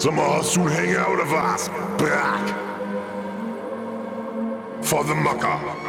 Sag mal, hast du einen Hänger oder was? Brack! For the Mucker.